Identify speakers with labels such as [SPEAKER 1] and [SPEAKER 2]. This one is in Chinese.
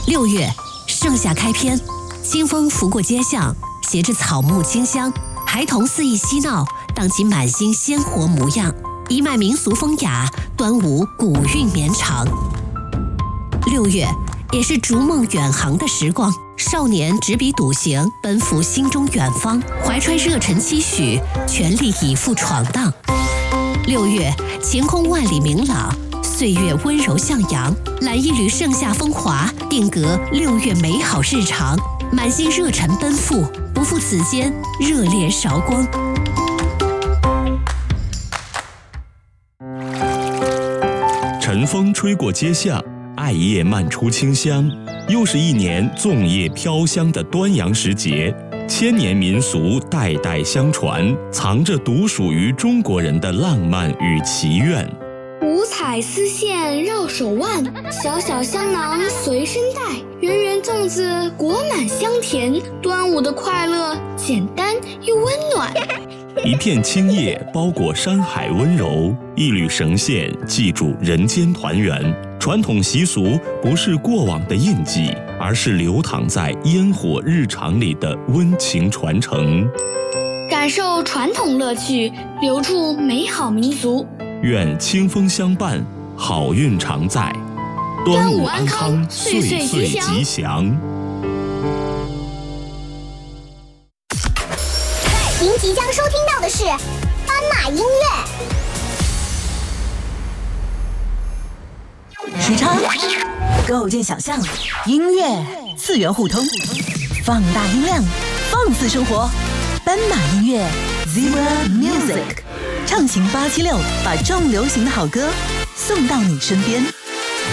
[SPEAKER 1] 6月，盛夏开篇，清风拂过街巷，携着草木清香，孩童肆意嬉闹，荡起满心鲜活模样，一脉民俗风雅，端午古韵绵长。6月，也是逐梦远航的时光，少年执笔笃行，奔赴心中远方，怀揣热忱期许，全力以赴闯荡。6月，晴空万里明朗，岁月温柔向阳，揽一缕盛夏风华，定格6月美好日常，满心热忱奔赴，不负此间热烈韶光。
[SPEAKER 2] 晨风吹过街巷，艾叶漫出清香，又是一年粽叶飘香的端阳时节，千年民俗代代相传，藏着独属于中国人的浪漫与祈愿。
[SPEAKER 3] 五彩丝线绕手腕，小小香囊随身带，圆圆粽子裹满香甜，端午的快乐简单又温暖。
[SPEAKER 2] 一片青叶包裹山海温柔，一缕绳线记住人间团圆。传统习俗不是过往的印记，而是流淌在烟火日常里的温情传承。
[SPEAKER 3] 感受传统乐趣，留住美好民俗。
[SPEAKER 2] 愿清风相伴，好运常在。端午安康，岁岁吉祥。
[SPEAKER 4] 您即将收听到的是斑马音乐。
[SPEAKER 5] 时差构建想象，音乐次元互通，放大音量，放肆生活。斑马音乐 Zebra Music， 畅行876，把众流行的好歌送到你身边。